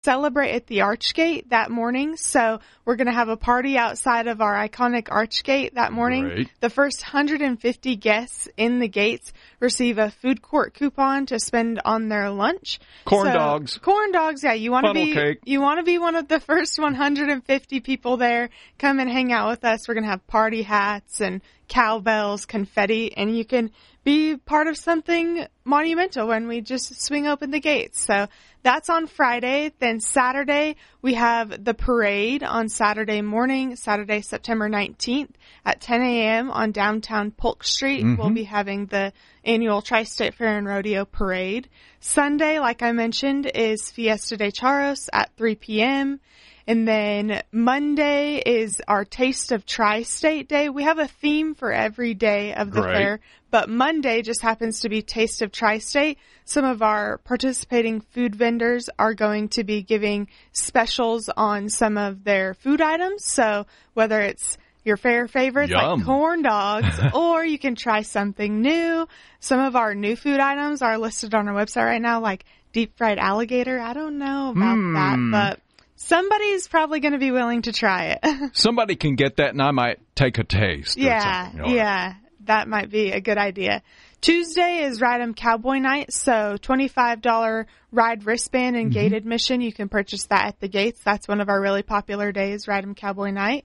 celebrate at the Archgate that morning. So we're going to have a party outside of our iconic Archgate that morning. Great. The first 150 guests in the gates receive a food court coupon to spend on their lunch. Corn dogs. Corn dogs, yeah. You want to Funnel be cake. You want to be one of the first 150 people there. Come and hang out with us. We're going to have party hats and cowbells, confetti, and you can be part of something monumental when we just swing open the gates. So that's on Friday. Then Saturday, we have the parade on Saturday morning, Saturday, September 19th at 10 a.m. on downtown Polk Street. We'll be having the annual Tri-State Fair and Rodeo Parade. Sunday, like I mentioned, is Fiesta de Charros at 3 p.m., and then Monday is our Taste of Tri-State Day. We have a theme for every day of the fair, but Monday just happens to be Taste of Tri-State. Some of our participating food vendors are going to be giving specials on some of their food items. So whether it's your fair favorites like corn dogs, or you can try something new. Some of our new food items are listed on our website right now, like deep fried alligator. I don't know about that, but somebody's probably going to be willing to try it. Somebody can get that, and I might take a taste. Yeah, that might be a good idea. Tuesday is Ride 'em Cowboy Night, so $25 ride wristband and gate admission. You can purchase that at the gates. That's one of our really popular days, Ride 'em Cowboy Night.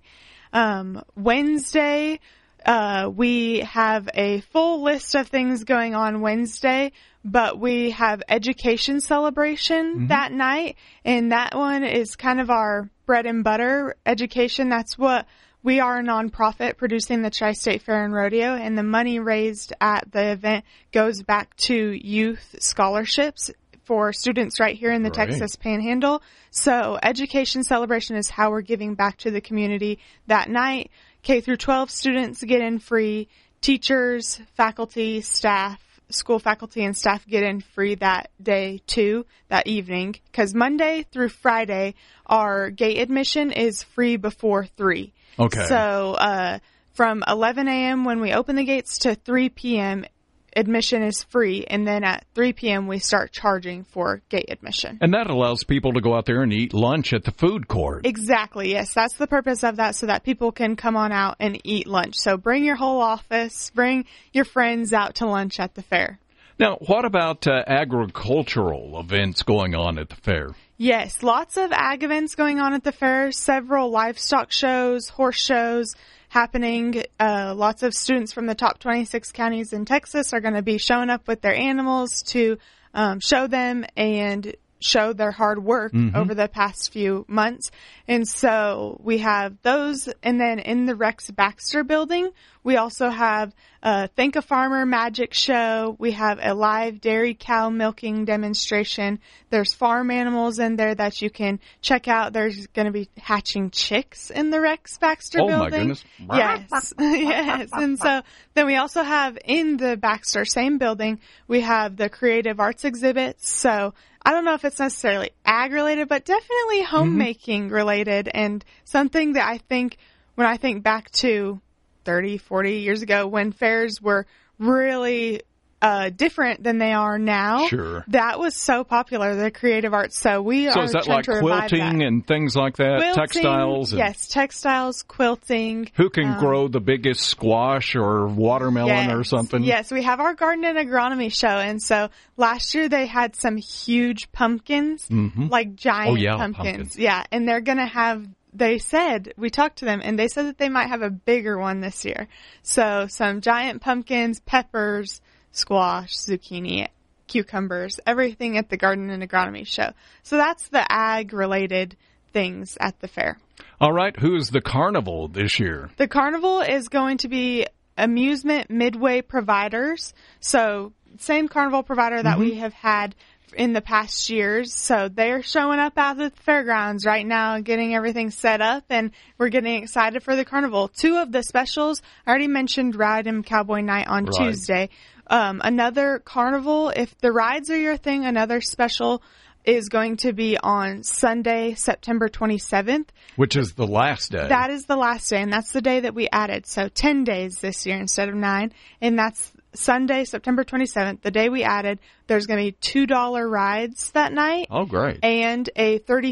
Wednesday, we have a full list of things going on Wednesday, but we have education celebration that night, and that one is kind of our bread and butter education. That's what we are, a nonprofit producing the Tri-State Fair and Rodeo, and the money raised at the event goes back to youth scholarships for students right here in the Texas Panhandle. So education celebration is how we're giving back to the community that night. K through 12 students get in free. Teachers, faculty, staff, school faculty and staff get in free that day too, that evening. Because Monday through Friday, our gate admission is free before 3. Okay. So from 11 a.m. when we open the gates to 3 p.m., admission is free, and then at 3 p.m. we start charging for gate admission. And that allows people to go out there and eat lunch at the food court. Exactly, yes. That's the purpose of that, so that people can come on out and eat lunch. So bring your whole office, bring your friends out to lunch at the fair. Now, what about agricultural events going on at the fair? Yes, lots of ag events going on at the fair, several livestock shows, horse shows happening. Lots of students from the top 26 counties in Texas are going to be showing up with their animals to show them and show their hard work over the past few months. And so we have those. And then in the Rex Baxter building, we also have a Thank a Farmer magic show. We have a live dairy cow milking demonstration. There's farm animals in there that you can check out. There's going to be hatching chicks in the Rex Baxter building. Oh, my goodness. Yes. Yes. And so then we also have in the Baxter, same building, we have the creative arts exhibits. So I don't know if it's necessarily ag related, but definitely homemaking related, and something that I think when I think back to 30, 40 years ago when fairs were really different than they are now. Sure. That was so popular, the creative arts. So we are is that trying like to revive quilting that. and things like that? Quilting, Textiles? Yes, textiles, quilting. Who can grow the biggest squash or watermelon or something? Yes, we have our garden and agronomy show. And so last year they had some huge pumpkins, like giant pumpkins. Yeah, and they're going to have, they said, we talked to them, and they said that they might have a bigger one this year. So some giant pumpkins, peppers, squash, zucchini, cucumbers, everything at the garden and agronomy show. So that's the ag-related things at the fair. All right. Who's the carnival this year? The carnival is going to be Amusement Midway Providers. So same carnival provider that we have had in the past years. So they're showing up out at the fairgrounds right now and getting everything set up, and we're getting excited for the carnival. Two of the specials, I already mentioned Ride 'em Cowboy Night on Tuesday. Another carnival, if the rides are your thing, another special is going to be on Sunday, September 27th. Which is the last day. That is the last day, and that's the day that we added. So 10 days this year instead of 9. And that's Sunday, September 27th, the day we added. There's going to be $2 rides that night. Oh, great. And a 30